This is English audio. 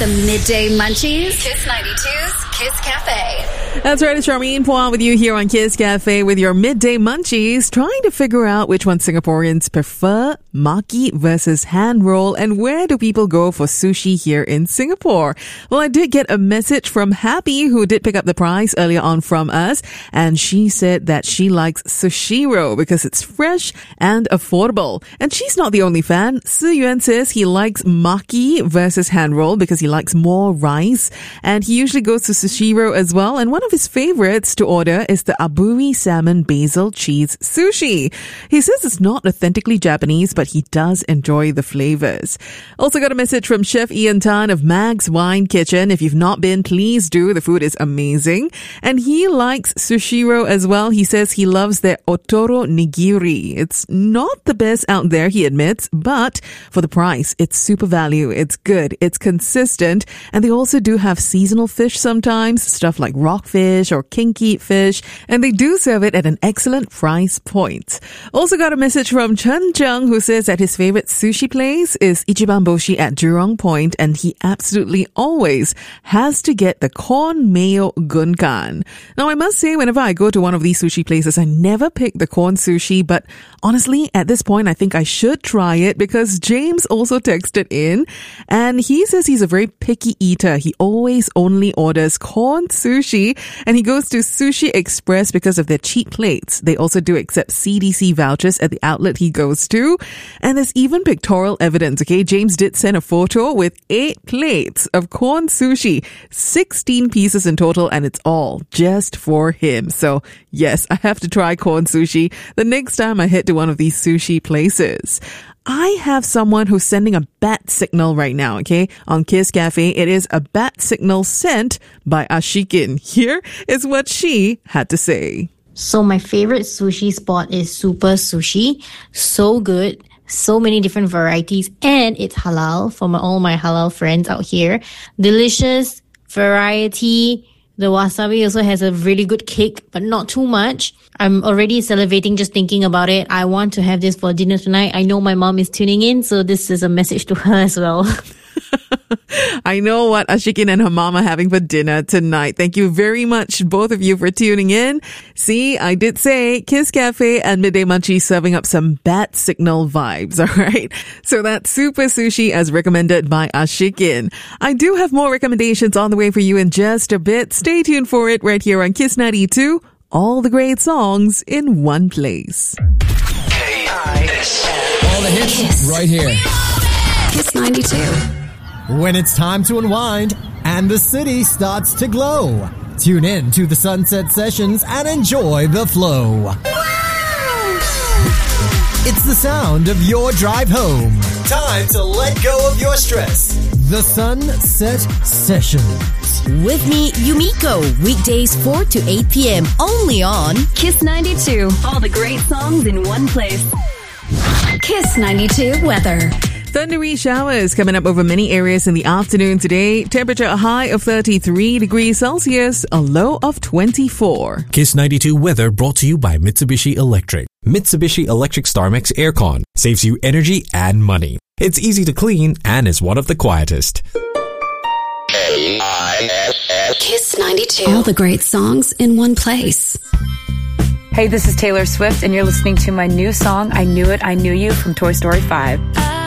the midday munchies? Kiss 92's Kiss Cafe. That's right, it's Charmaine Phua with you here on Kiss Cafe with your midday munchies, trying to figure out which one Singaporeans prefer, maki versus hand roll, and where do people go for sushi here in Singapore. Well, I did get a message from Happy, who did pick up the prize earlier on from us, and she said that she likes Sushiro because it's fresh and affordable. And she's not the only fan. Si Yuan says he likes maki versus hand roll because he likes more rice, and he usually goes to Sushiro as well. And one of his favorites to order is the Aburi salmon basil cheese sushi. He says it's not authentically Japanese, but he does enjoy the flavors. Also got a message from Chef Ian Tan of Mag's Wine Kitchen. If you've not been, please do. The food is amazing. And he likes Sushiro as well. He says he loves their Otoro Nigiri. It's not the best out there, he admits, but for the price, it's super value. It's good. It's consistent. And they also do have seasonal fish sometimes, stuff like rockfish or kinky fish, and they do serve it at an excellent price point. Also got a message from Chen Zheng, who says that his favorite sushi place is Ichiban Boshi at Jurong Point, and he absolutely always has to get the corn mayo gunkan. Now, I must say, whenever I go to one of these sushi places, I never pick the corn sushi, but honestly, at this point, I think I should try it because James also texted in, and he says he's a very picky eater. He always only orders corn sushi, and he goes to Sushi Express because of their cheap plates. They also do accept CDC vouchers at the outlet he goes to, and there's even pictorial evidence, okay? James did send a photo with 8 plates of corn sushi, 16 pieces in total, and it's all just for him. So yes, I have to try corn sushi the next time I head to one of these sushi places. I have someone who's sending a bat signal right now, okay? On Kiss Cafe, it is a bat signal sent by Ashikin. Here is what she had to say. So my favorite sushi spot is Super Sushi. So good. So many different varieties. And it's halal for all my halal friends out here. Delicious variety. The wasabi also has a really good kick, but not too much. I'm already salivating just thinking about it. I want to have this for dinner tonight. I know my mom is tuning in, so this is a message to her as well. I know what Ashikin and her mom are having for dinner tonight. Thank you very much, both of you, for tuning in. See, I did say Kiss Cafe and Midday Munchie serving up some bat signal vibes, all right? So that's Super Sushi as recommended by Ashikin. I do have more recommendations on the way for you in just a bit. Stay tuned for it right here on Kiss 92. All the great songs in one place. K-I-S-S. All the hits Kiss. Right here. Kiss 92. When it's time to unwind and the city starts to glow, tune in to the Sunset Sessions and enjoy the flow. Wow! It's the sound of your drive home. Time to let go of your stress. The Sunset Sessions. With me, Yumiko, weekdays 4 to 8 p.m. only on Kiss 92. All the great songs in one place. Kiss 92 weather. Thundery showers coming up over many areas in the afternoon today. Temperature a high of 33 degrees Celsius, a low of 24. Kiss 92 weather brought to you by Mitsubishi Electric. Mitsubishi Electric StarMax Aircon saves you energy and money. It's easy to clean and is one of the quietest. K-I-S-S. Kiss 92. All the great songs in one place. Hey, this is Taylor Swift, and you're listening to my new song, I Knew It, I Knew You from Toy Story 5.